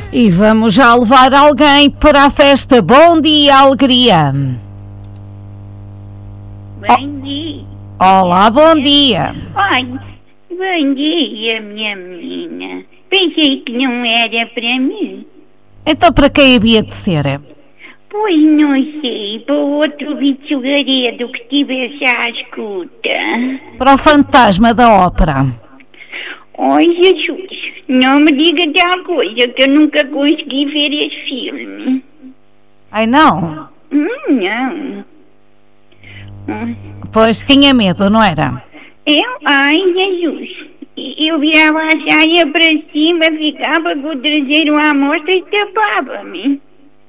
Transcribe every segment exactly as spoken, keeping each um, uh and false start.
E vamos já levar alguém para a festa. Bom dia, alegria. Bom dia. Olá, bom dia. Ai, bom dia, minha menina. Pensei que não era para mim. Então para quem havia de ser? Pois não sei, para o outro Vitsugaredo que estivesse à escuta. Para o fantasma da ópera. Ai, Jesus, não me diga tal coisa que eu nunca consegui ver esse filme. Ai, não? Hum, não. Hum. Pois tinha medo, não era? Eu? Ai, Jesus. Eu virava a saia para cima, ficava com o traseiro à mostra e tapava-me.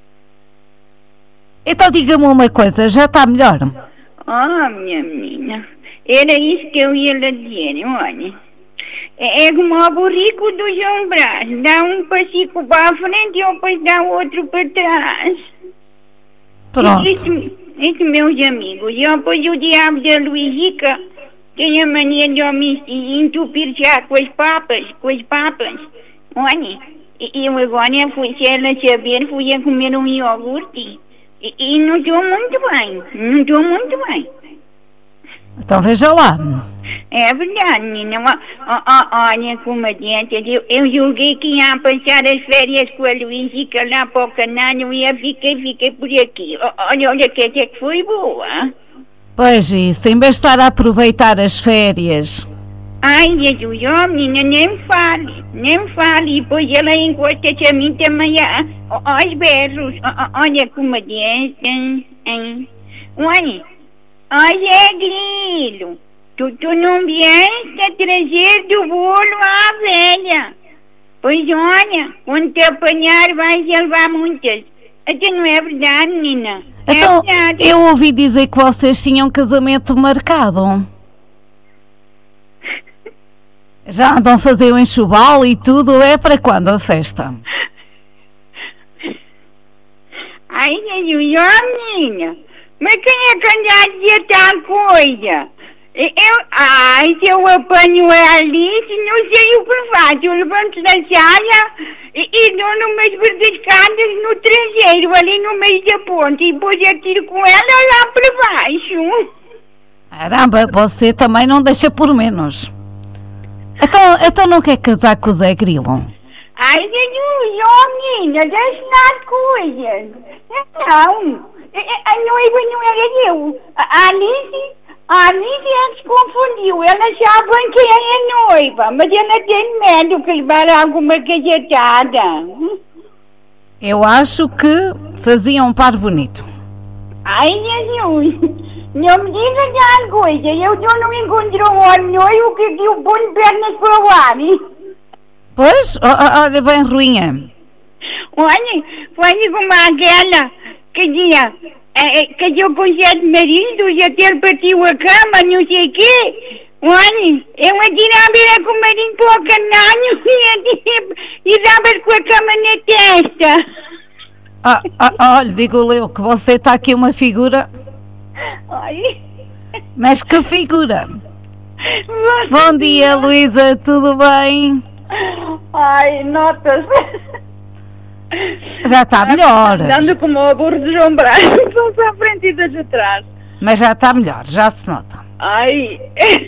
Então diga-me uma coisa, já está melhor? Oh, minha menina, era isso que eu ia lhe dizer, olha. É, é como o burrico do João Brás, dá um passico para a frente e depois dá outro para trás. Pronto. Isso, isso, meus amigos, e depois o diabo da Luizica tem a mania de me entupir já com as papas, com as papas. Olha, eu agora fui, se ela saber, fui a comer um iogurte. E, e não estou muito bem, não estou muito bem. Então veja lá. É verdade, menina. Olha, comadente, eu, eu julguei que ia passar as férias com a Luizica lá para o Canário e eu fiquei, fiquei por aqui. Olha, olha, que até que foi boa. Pois isso, em vez de estar a aproveitar as férias. Ai, Jesus, oh menina, nem fale, nem fale, e depois ela encosta-se a mim também a, a, aos berros. Olha, comadente, hein? Olha, olha, é Grilo. Tu, tu não vieste a trazer do bolo à velha. Pois olha, quando te apanhar vais levar muitas. Até não é verdade, menina? É então, verdade. Eu ouvi dizer que vocês tinham um casamento marcado. Já andam a fazer o enxoval e tudo, é para quando a festa? Ai, Jesus, oh menina, mas quem é que anda a dizer tal coisa? Eu, ai, se eu apanho a Alice, não sei o que faço. Eu levanto da saia e, e dou numas verdescadas no traseiro, ali no meio da ponte, e depois eu tiro com ela lá para baixo. Caramba, você também não deixa por menos. Então, então não quer casar com o Zé Grilo? Ai, Jesus, oh menina, deixa as coisas. Não, a noiva não era eu. A Alice... A Alice é que se confundiu, ela sabe quem é a noiva, mas ela tem medo que levar alguma cajetada. Eu acho que fazia um par bonito. Ai, Jesus, não me diga tal coisa, eu já não encontro um homem noivo que eu ponho pernas para o ar. Pois, olha bem ruinha. Olha, foi como aquela que dizia... É, casou com sete maridos, até ele partiu a cama, não sei o quê. Olha, eu atirava com o marido para o canário e, e dava com a cama na testa. Ah, ah, olha, digo eu que você está aqui uma figura. Ai. Mas que figura? Bom, Bom dia, Luísa, tudo bem? Ai, nota-se. Já está melhor. Andando como o burro de João Brás, são à frente e das atrás. Mas já está melhor, já se nota. Ai,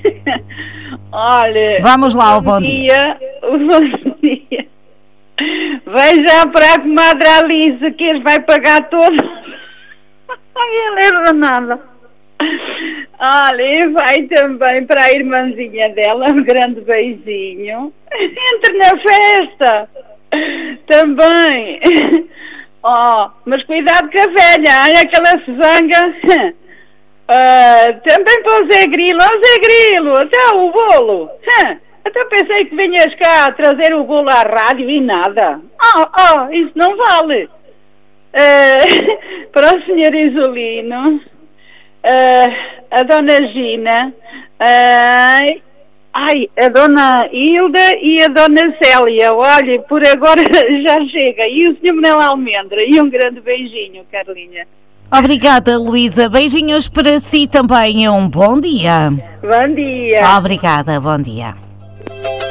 olha. Vamos lá, o bom dia. dia. O bom dia. Veja para a comadre Alice que ele vai pagar todo. Ai, ele é danada. Olha, e vai também para a irmãzinha dela, um grande beijinho. Entre na festa. Também. Oh, mas cuidado com a velha, olha que ela se zanga. Uh, também para o Zé Grilo. Ó oh, Zé Grilo, até o bolo. Huh. Até pensei que vinhas cá a trazer o bolo à rádio e nada. Oh, oh, isso não vale. Uh, para o senhor Isolino, uh, a dona Gina, uh, ai, a dona Hilda e a dona Célia. Olha, por agora já chega. E o senhor Manuel Almendra. E um grande beijinho, Carlinha. Obrigada, Luísa. Beijinhos para si também. Um bom dia. Bom dia. Obrigada, bom dia.